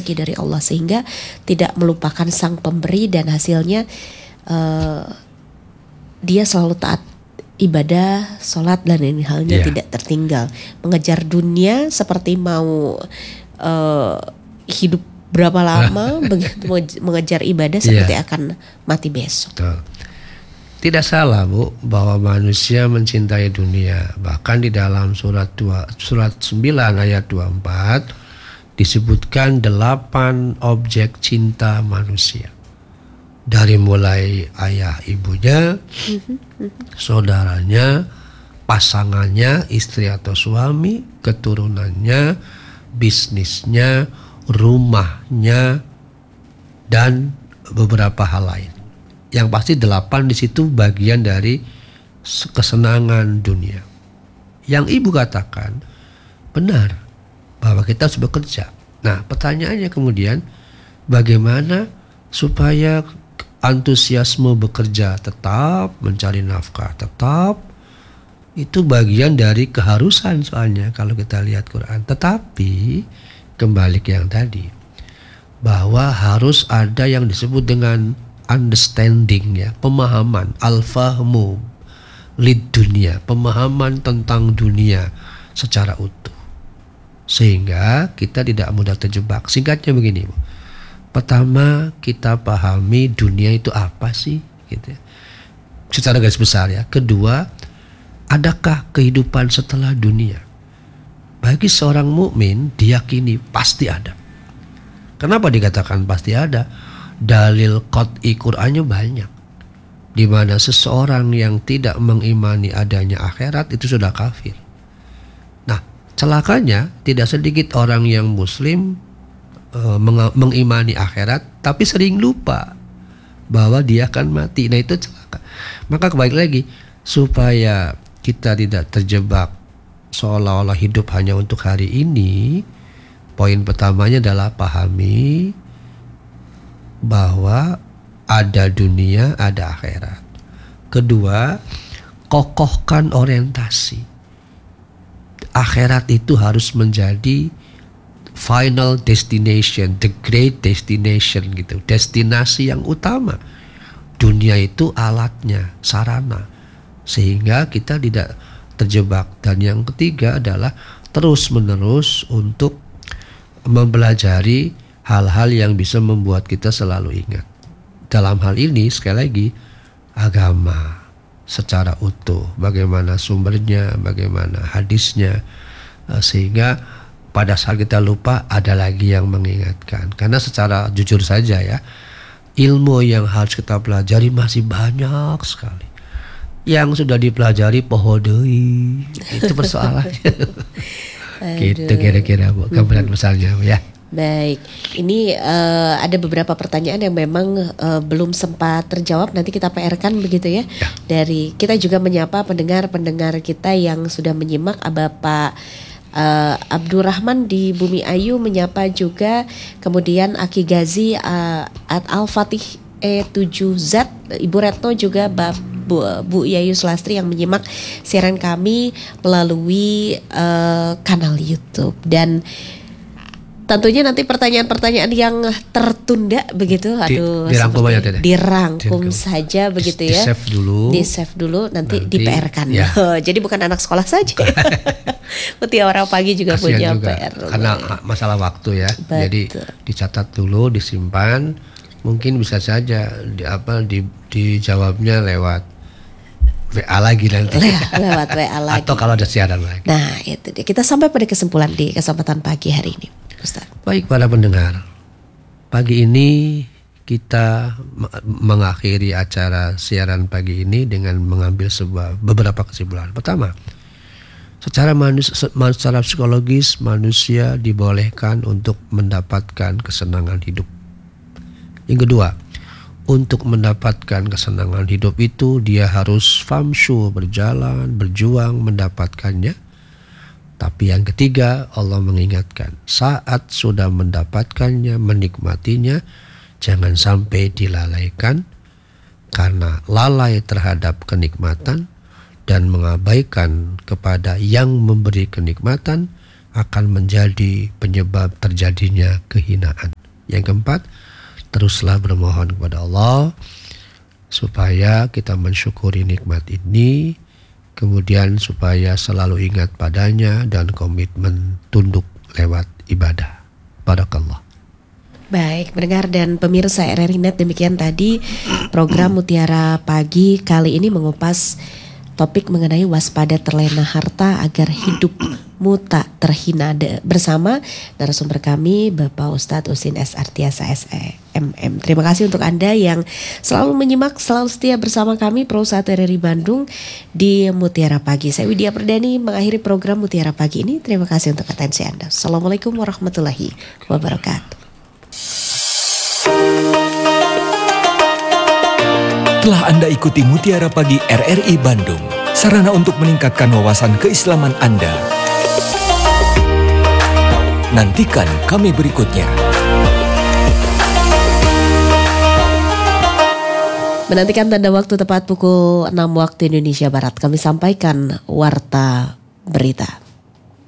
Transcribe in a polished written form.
rezeki dari Allah, sehingga tidak melupakan sang pemberi dan hasilnya dia selalu taat ibadah, sholat dan lain halnya tidak tertinggal. Mengejar dunia seperti mau hidup berapa lama, begitu mengejar ibadah seperti akan mati besok. Betul. Tidak salah Bu bahwa manusia mencintai dunia. Bahkan di dalam surat 9 ayat 24 disebutkan 8 objek cinta manusia. Dari mulai ayah ibunya, saudaranya, pasangannya, istri atau suami, keturunannya, bisnisnya, rumahnya, dan beberapa hal lain. Yang pasti 8 di situ bagian dari kesenangan dunia. Yang ibu katakan benar bahwa kita harus bekerja. Nah, pertanyaannya kemudian bagaimana supaya antusiasme bekerja tetap, mencari nafkah tetap, itu bagian dari keharusan soalnya kalau kita lihat Quran. Tetapi kembali ke yang tadi, bahwa harus ada yang disebut dengan understanding, ya, pemahaman, al-fahmu lid dunia, pemahaman tentang dunia secara utuh, sehingga kita tidak mudah terjebak. Singkatnya begini, Bu. Pertama, kita pahami dunia itu apa sih, gitu ya, secara garis besar ya. Kedua, adakah kehidupan setelah dunia? Bagi seorang mukmin diyakini pasti ada. Kenapa dikatakan pasti ada? Dalil qat'i Qur'annya banyak, di mana seseorang yang tidak mengimani adanya akhirat itu sudah kafir. Nah, celakanya tidak sedikit orang yang muslim mengimani akhirat tapi sering lupa bahwa dia akan mati. Nah, itu celaka. Maka kembali lagi, supaya kita tidak terjebak seolah-olah hidup hanya untuk hari ini, poin pertamanya adalah pahami bahwa ada dunia, ada akhirat. Kedua, kokohkan orientasi. Akhirat itu harus menjadi final destination, the great destination gitu, destinasi yang utama. Dunia itu alatnya, sarana, sehingga kita tidak terjebak. Dan yang ketiga adalah terus-menerus untuk mempelajari hal-hal yang bisa membuat kita selalu ingat. Dalam hal ini sekali lagi, agama secara utuh, bagaimana sumbernya, bagaimana hadisnya, sehingga pada saat kita lupa ada lagi yang mengingatkan. Karena secara jujur saja ya, ilmu yang harus kita pelajari masih banyak sekali. Yang sudah dipelajari pohodoi, itu persoalannya. Gitu kira-kira Bu, gambaran besarnya ya. Baik, ini ada beberapa pertanyaan yang memang belum sempat terjawab, nanti kita PR-kan begitu ya. Dari kita juga menyapa pendengar-pendengar kita yang sudah menyimak. Bapak Abdurrahman di Bumi Ayu menyapa juga, kemudian Aki Gazi at Al-Fatih E7Z, Ibu Retno juga Bu Yayu Sulastri yang menyimak siaran kami melalui kanal YouTube. Dan tentunya nanti pertanyaan-pertanyaan yang tertunda begitu, dirangkum saja begitu ya. Di save dulu, nanti di PR-kan. Ya. Jadi bukan anak sekolah saja. Mutiara Pagi juga punya juga, PR. Karena masalah waktu ya. Betul. Jadi dicatat dulu, disimpan. Mungkin bisa saja dijawabnya lewat WA lagi nanti. Lewat WA lagi. Atau kalau ada siaran lagi. Nah, itu dia. Kita sampai pada kesimpulan di kesempatan pagi hari ini, Ustaz. Baik para pendengar, pagi ini kita mengakhiri acara siaran pagi ini dengan mengambil beberapa kesimpulan. Pertama, secara psikologis manusia dibolehkan untuk mendapatkan kesenangan hidup. Yang kedua, untuk mendapatkan kesenangan hidup itu dia harus famshu, berjalan, berjuang mendapatkannya. Tapi yang ketiga, Allah mengingatkan, saat sudah mendapatkannya, menikmatinya, jangan sampai dilalaikan, karena lalai terhadap kenikmatan dan mengabaikan kepada yang memberi kenikmatan akan menjadi penyebab terjadinya kehinaan. Yang keempat, teruslah bermohon kepada Allah supaya kita mensyukuri nikmat ini, kemudian supaya selalu ingat padanya dan komitmen tunduk lewat ibadah. Barakallah. Baik, pendengar dan pemirsa RRI Net, demikian tadi program Mutiara Pagi kali ini mengupas topik mengenai waspada terlena harta agar hidupmu tak terhina, bersama narasumber kami Bapak Ustadz Husin S. Artiasa SEMM. Terima kasih untuk Anda yang selalu menyimak, selalu setia bersama kami Pro 1 RRI Bandung di Mutiara Pagi. Saya Widya Perdani mengakhiri program Mutiara Pagi ini. Terima kasih untuk atensi Anda. Assalamualaikum warahmatullahi wabarakatuh. Telah Anda ikuti Mutiara Pagi RRI Bandung, sarana untuk meningkatkan wawasan keislaman Anda. Nantikan kami berikutnya. Menantikan tanda waktu tepat pukul 6 waktu Indonesia Barat, kami sampaikan Warta Berita.